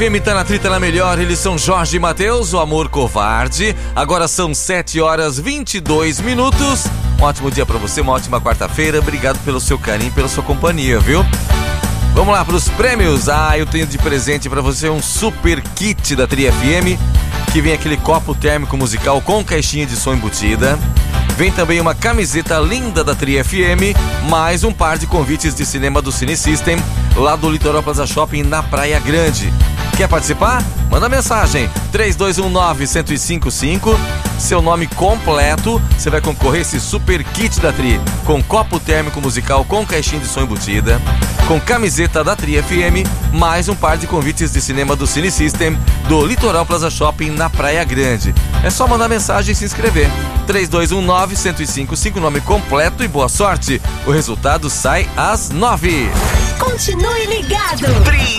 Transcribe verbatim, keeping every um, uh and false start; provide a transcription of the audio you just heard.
F M tá na trita na melhor, eles são Jorge e Matheus, o amor covarde. Agora são sete horas e vinte e dois minutos. Um ótimo dia pra você, uma ótima quarta-feira. Obrigado pelo seu carinho, pela sua companhia, viu? Vamos lá pros prêmios. Ah, eu tenho de presente pra você um super kit da Tri F M, que vem aquele copo térmico musical com caixinha de som embutida. Vem também uma camiseta linda da Tri F M, mais um par de convites de cinema do Cine System, lá do Litoral Plaza Shopping, na Praia Grande. Quer participar? Manda mensagem três dois um nove, um zero cinco cinco, seu nome completo, você vai concorrer a esse super kit da Tri, com copo térmico musical com caixinha de som embutida, com camiseta da Tri F M, mais um par de convites de cinema do Cine System, do Litoral Plaza Shopping, na Praia Grande. É só mandar mensagem e se inscrever. três dois um nove, um zero cinco cinco, nome completo e boa sorte. O resultado sai às nove. Continue ligado. Tri